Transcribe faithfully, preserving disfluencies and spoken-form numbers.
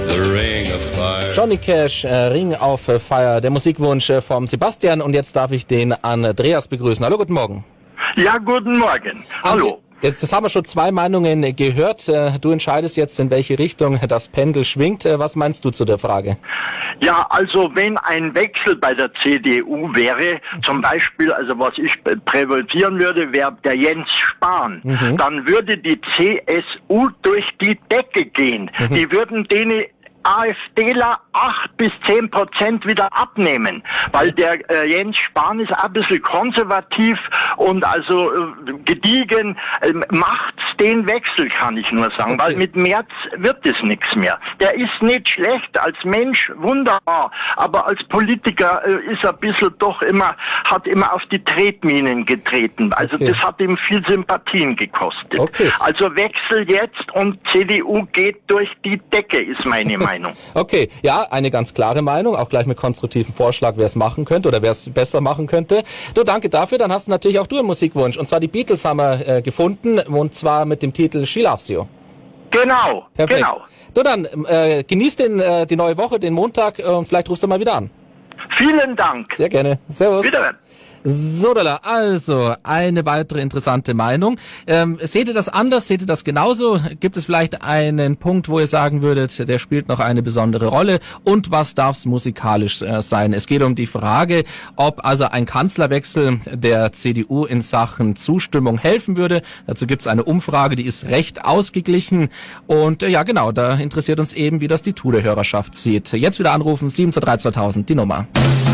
Johnny Cash, äh, Ring of Fire, der Musikwunsch äh, vom Sebastian. Und jetzt darf ich den Andreas begrüßen. Hallo, guten Morgen. Ja, guten Morgen. Hallo. Jetzt das haben wir schon zwei Meinungen gehört. Äh, du entscheidest jetzt, in welche Richtung das Pendel schwingt. Äh, was meinst du zu der Frage? Ja, also wenn ein Wechsel bei der C D U wäre, zum Beispiel, also was ich prävoltieren würde, wäre der Jens Spahn, mhm. dann würde die C S U durch die Decke gehen. Mhm. Die würden denen AfDler acht bis zehn Prozent wieder abnehmen, weil der äh, Jens Spahn ist ein bisschen konservativ und also äh, gediegen, äh, macht's den Wechsel, kann ich nur sagen, okay. Weil mit Merz wird es nichts mehr. Der ist nicht schlecht, als Mensch wunderbar, aber als Politiker äh, ist er ein bisschen doch immer, hat immer auf die Tretminen getreten, also okay. Das hat ihm viel Sympathien gekostet. Okay. Also Wechsel jetzt und C D U geht durch die Decke, ist meine Meinung. Okay, ja, eine ganz klare Meinung, auch gleich mit konstruktivem Vorschlag, wer es machen könnte oder wer es besser machen könnte. Du, danke dafür, dann hast du natürlich auch du einen Musikwunsch. Und zwar die Beatles haben wir äh, gefunden, und zwar mit dem Titel She Loves You. Genau, Perfekt. genau. Du, dann äh, genieß den, äh, die neue Woche, den Montag, äh, und vielleicht rufst du mal wieder an. Vielen Dank. Sehr gerne. Servus. Wiederhören. So, also eine weitere interessante Meinung. Ähm, seht ihr das anders? Seht ihr das genauso? Gibt es vielleicht einen Punkt, wo ihr sagen würdet, der spielt noch eine besondere Rolle? Und was darf es musikalisch äh, sein? Es geht um die Frage, ob also ein Kanzlerwechsel der C D U in Sachen Zustimmung helfen würde. Dazu gibt es eine Umfrage, die ist recht ausgeglichen. Und äh, ja, genau, da interessiert uns eben, wie das die Tude-Hörerschaft sieht. Jetzt wieder anrufen, sieben zwei drei zweitausend, die Nummer.